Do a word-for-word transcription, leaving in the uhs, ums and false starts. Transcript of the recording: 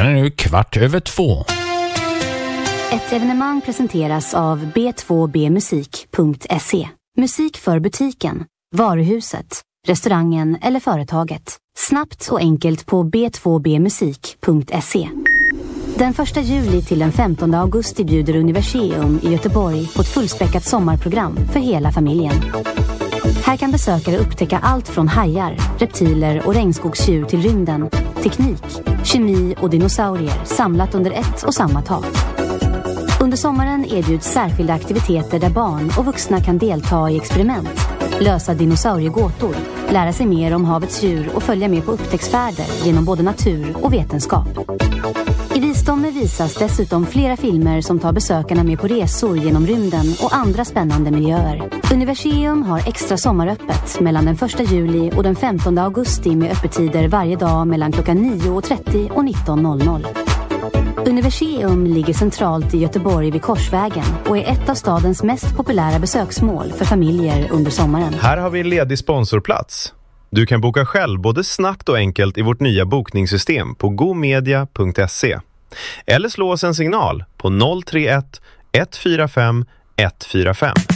Klockan är nu kvart över två. Ett evenemang presenteras av b två b musik punkt se. Musik för butiken, varuhuset, restaurangen eller företaget. Snabbt och enkelt på b två b musik punkt se. Den första juli till den femtonde augusti bjuder Universium i Göteborg på ett fullspäckat sommarprogram för hela familjen. Här kan besökare upptäcka allt från hajar, reptiler och regnskogsdjur till rymden, teknik, kemi och dinosaurier samlat under ett och samma tak. Under sommaren erbjuds särskilda aktiviteter där barn och vuxna kan delta i experiment, lösa dinosauriegåtor, lära sig mer om havets djur och följa med på upptäcktsfärder genom både natur och vetenskap. I Visdomme visas dessutom flera filmer som tar besökarna med på resor genom rymden och andra spännande miljöer. Universium har extra sommaröppet mellan den första juli och den femtonde augusti med öppettider varje dag mellan klockan nio och trettio och nitton noll noll. Universium ligger centralt i Göteborg vid Korsvägen och är ett av stadens mest populära besöksmål för familjer under sommaren. Här har vi en ledig sponsorplats. Du kan boka själv både snabbt och enkelt i vårt nya bokningssystem på gomedia punkt se. Eller slå oss en signal på noll tre ett ett fyra fem ett fyra fem.